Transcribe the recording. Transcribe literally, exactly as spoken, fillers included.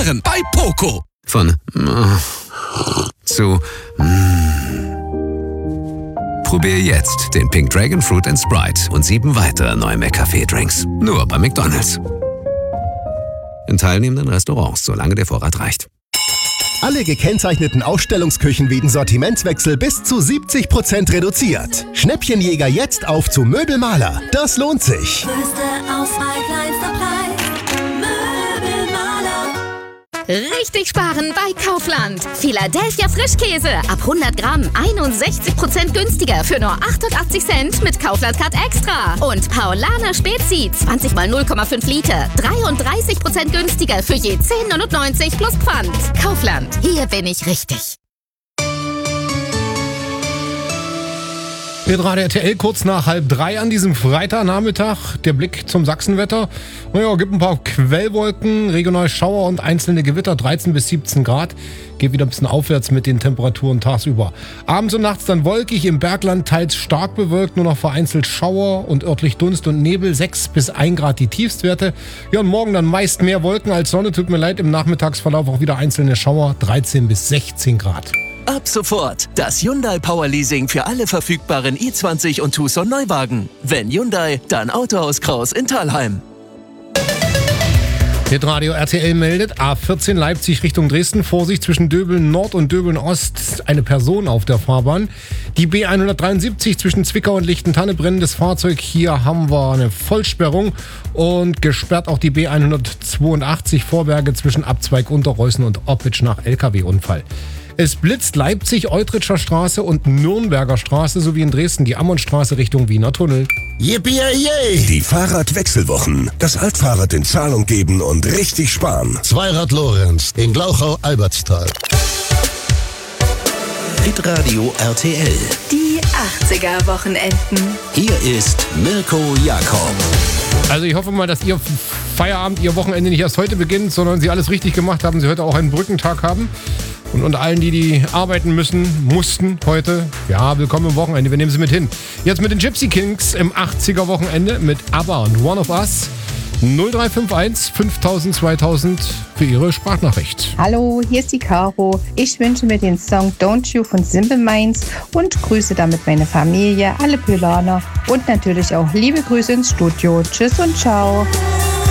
Jahren bei Poco. Von äh, zu mm. Probier jetzt den Pink Dragon Fruit and Sprite und sieben weitere neue McCafé-Drinks. Nur bei McDonald's. In teilnehmenden Restaurants, solange der Vorrat reicht. Alle gekennzeichneten Ausstellungsküchen wegen Sortimentswechsel bis zu siebzig Prozent reduziert. Schnäppchenjäger jetzt auf zu Möbelmaler. Das lohnt sich. Größte Auswahl, kleinster Preis. Möbelmaler. Richtig sparen bei Kaufland. Philadelphia Frischkäse ab hundert Gramm einundsechzig Prozent günstiger für nur achtundachtzig Cent mit Kaufland-Card Extra. Und Paulaner Spezi zwanzig mal null Komma fünf Liter dreiunddreißig Prozent günstiger für je zehn neunundneunzig plus Pfand. Kaufland, hier bin ich richtig. Hitradio R T L kurz nach halb drei an diesem Freitagnachmittag. Der Blick zum Sachsenwetter. Naja, gibt ein paar Quellwolken, regional Schauer und einzelne Gewitter, dreizehn bis siebzehn Grad. Geht wieder ein bisschen aufwärts mit den Temperaturen tagsüber. Abends und nachts dann wolkig, im Bergland teils stark bewölkt, nur noch vereinzelt Schauer und örtlich Dunst und Nebel, sechs bis ein Grad die Tiefstwerte. Ja, und morgen dann meist mehr Wolken als Sonne, tut mir leid, im Nachmittagsverlauf auch wieder einzelne Schauer, dreizehn bis sechzehn Grad. Ab sofort das Hyundai Power Leasing für alle verfügbaren i zwanzig und Tucson Neuwagen. Wenn Hyundai, dann Autohaus Kraus in Thalheim. Hitradio R T L meldet, A vierzehn Leipzig Richtung Dresden, Vorsicht zwischen Döbeln Nord und Döbeln Ost, eine Person auf der Fahrbahn. Die B hundertdreiundsiebzig zwischen Zwickau und Lichtentanne, brennendes Fahrzeug, hier haben wir eine Vollsperrung und gesperrt auch die B hundertzweiundachtzig Vorberge zwischen Abzweig Unterreußen und Oppitsch nach L K W-Unfall. Es blitzt Leipzig, Eutritscher Straße und Nürnberger Straße sowie in Dresden die Ammonstraße Richtung Wiener Tunnel. Yippie! Die Fahrradwechselwochen. Das Altfahrrad in Zahlung geben und richtig sparen. Zweirad Lorenz in Glauchau-Albertstal. Hitradio R T L. Die achtziger-Wochenenden. Hier ist Mirko Jakob. Also ich hoffe mal, dass Ihr Feierabend, Ihr Wochenende nicht erst heute beginnt, sondern Sie alles richtig gemacht haben, Sie heute auch einen Brückentag haben. Und unter allen, die, die arbeiten müssen, mussten heute, ja, willkommen im Wochenende, wir nehmen Sie mit hin. Jetzt mit den Gypsy Kings im achtziger-Wochenende mit ABBA und One of Us. null drei fünf eins fünftausend zweitausend für Ihre Sprachnachricht. Hallo, hier ist die Caro. Ich wünsche mir den Song Don't You von Simple Minds und grüße damit meine Familie, alle Pylaner und natürlich auch liebe Grüße ins Studio. Tschüss und ciao.